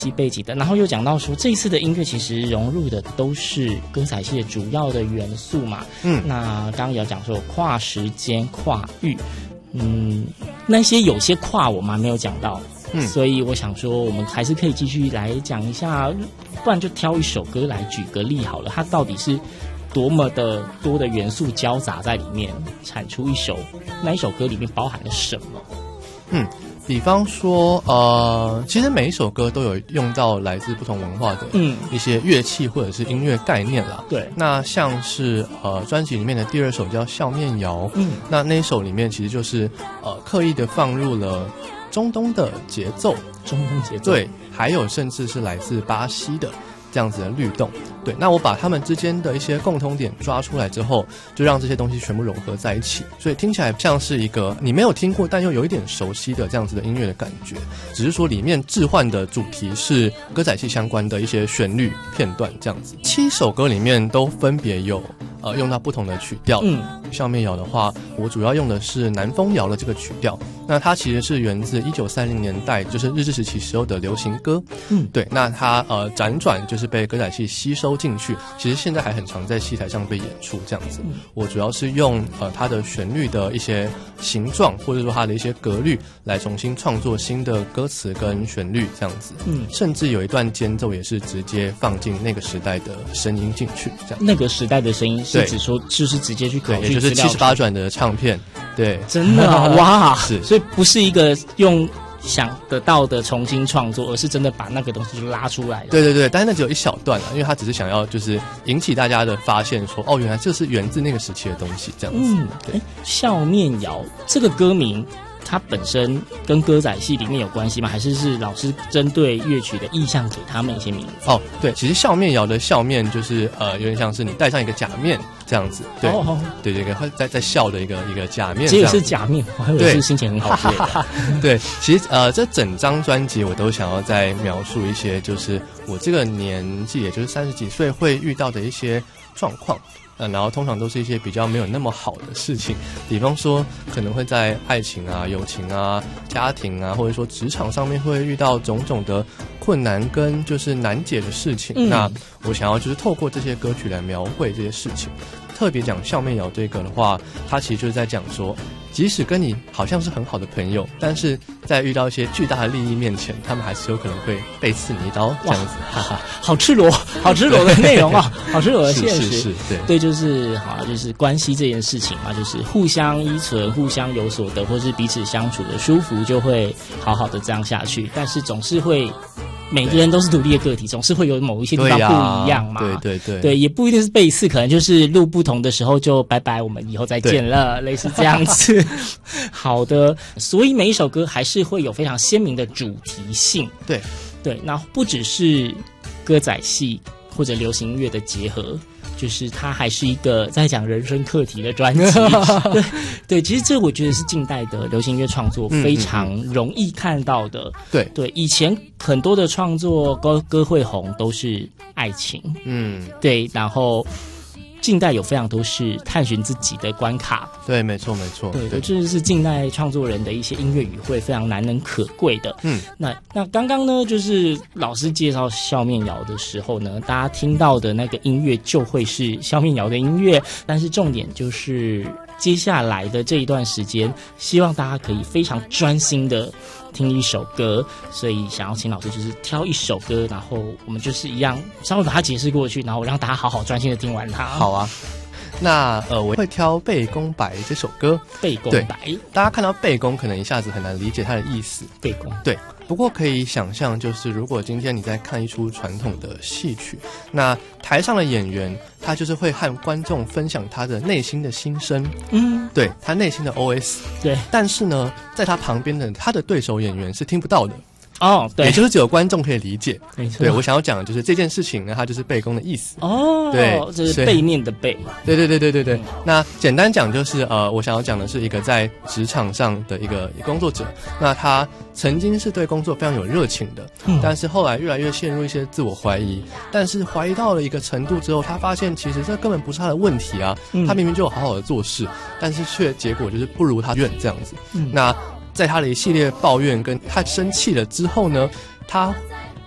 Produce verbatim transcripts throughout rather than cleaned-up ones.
背景的，然后又讲到说这一次的音乐其实融入的都是歌仔戏的主要的元素嘛。嗯，那刚刚有讲说跨时间、跨域，嗯，那些有些跨我们还没有讲到。嗯，所以我想说，我们还是可以继续来讲一下，不然就挑一首歌来举个例好了。它到底是多么的多的元素交杂在里面，产出一首那一首歌里面包含了什么？ 嗯。比方说，呃，其实每一首歌都有用到来自不同文化的一些乐器或者是音乐概念啦。 对， 那像是呃专辑里面的第二首叫《笑面谣》，嗯，那那一首里面其实就是呃刻意的放入了中东的节奏， 中东节奏， 对，还有甚至是来自巴西的这样子的律动。对，那我把他们之间的一些共通点抓出来之后，就让这些东西全部融合在一起，所以听起来像是一个你没有听过但又有一点熟悉的这样子的音乐的感觉，只是说里面置换的主题是歌仔戏相关的一些旋律片段这样子。七首歌里面都分别有呃用到不同的曲调。嗯，笑面谣的话，我主要用的是南风谣的这个曲调，那它其实是源自一九三零年代，就是日治时期时候的流行歌。嗯，对，那它呃辗转就是被歌仔戏吸收进去，其实现在还很常在戏台上被演出这样子。我主要是用呃它的旋律的一些形状，或者说它的一些格律来重新创作新的歌词跟旋律这样子。嗯，甚至有一段间奏也是直接放进那个时代的声音进去这样。 那个时代的声音是指说就是直接去考据资料， 也就是七十八转的唱片。对， 真的啊，哇，是，所以不是一个用想得到的重新创作，而是真的把那个东西就拉出来了。 对对对，但是那只有一小段了，因为他只是想要就是引起大家的发现说，哦，原来这是源自那个时期的东西这样子。嗯， 对，笑面谣这个歌名它本身跟歌仔戏里面有关系吗？还是是老师针对乐曲的意象给他们一些名字？ 哦，对，其实笑面谣的笑面就是呃，有点像是你戴上一个假面这样子。对，哦、对对对，会在在笑的一个一个假面。 结果是假面，我还以为是心情很好之类的。 对，其实呃，这整张专辑我都想要再描述一些，就是我这个年纪，也就是三十几岁会遇到的一些状况。呃，然后通常都是一些比较没有那么好的事情，比方说可能会在爱情啊、友情啊、家庭啊，或者说职场上面会遇到种种的困难跟就是难解的事情。嗯、那我想要就是透过这些歌曲来描绘这些事情。特别讲笑面谣这个的话，它其实就是在讲说，即使跟你好像是很好的朋友，但是在遇到一些巨大的利益面前，他们还是有可能会背刺你一刀这样子。哈哈， 好赤裸，好赤裸的内容啊，好赤裸的现实。 是是是，对对，就是好，就是关系这件事情嘛，就是互相依存，互相有所得，或是彼此相处的舒服，就会好好的这样下去。但是总是会。每个人都是独立的个体，总是会有某一些地方不一样嘛。 对对对， 对，也不一定是背刺，可能就是路不同的时候就拜拜，我们以后再见了，类似这样子。好的，所以每一首歌还是会有非常鲜明的主题性。 对对，那不只是歌仔戏或者流行音乐的结合。就是它还是一个在讲人生课题的专辑。对对，其实这我觉得是近代的流行音乐创作非常容易看到的。嗯嗯对对，以前很多的创作歌歌会红都是爱情，嗯，对，然后近代有非常多是探寻自己的关卡。 对，没错没错。 对，对，这是近代创作人的一些音乐语汇非常难能可贵的。嗯，那那刚刚呢，就是老师介绍笑面谣的时候呢，大家听到的那个音乐就会是笑面谣的音乐，但是重点就是接下来的这一段时间，希望大家可以非常专心的听一首歌，所以想要请老师就是挑一首歌，然后我们就是一样稍微把它解释过去，然后让大家好好专心的听完它。 好啊。那呃，我会挑《背公白》这首歌。 背公白， 大家看到背公可能一下子很难理解它的意思。 背公， 对。不过可以想象，就是如果今天你在看一出传统的戏曲，那台上的演员他就是会和观众分享他的内心的心声，嗯，对他内心的 O S， 对。 但是呢，在他旁边的他的对手演员是听不到的。 哦，对， 也就是只有观众可以理解。 没错， 对，我想要讲的就是这件事情呢，它就是背公的意思。 哦， 对， 这是背面的背。 对对对对对对。嗯、那简单讲就是呃，我想要讲的是一个在职场上的一个工作者，那他曾经是对工作非常有热情的，嗯、但是后来越来越陷入一些自我怀疑，但是怀疑到了一个程度之后，他发现其实这根本不是他的问题啊，嗯、他明明就有好好的做事，但是却结果就是不如他愿这样子。嗯、那在他的一系列抱怨跟他生气了之后呢，他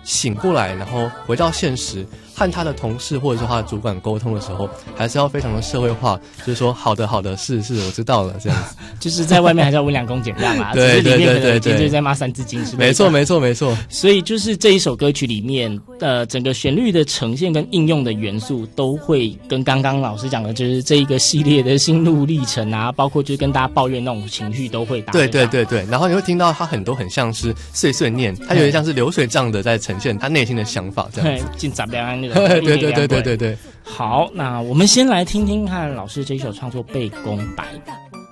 醒过来，然后回到现实，和他的同事或者说他的主管沟通的时候，还是要非常的社会化，就是说好的好的是是我知道了这样子。 就是在外面还是要温良恭俭让啊， 对对对对对， 只是里面可能今天在骂三字经是没错没错没错。 所以就是这一首歌曲里面，呃，整个旋律的呈现跟应用的元素，都会跟刚刚老师讲的，就是这一个系列的心路历程啊，包括就是跟大家抱怨那种情绪都会打。 对对对对，然后你会听到他很多很像是碎碎念，他有点像是流水账的在呈现他内心的想法这样子。 进杂粮那个。 对对对对对对。 好，那我们先来听听看老师这一首创作《背公白》。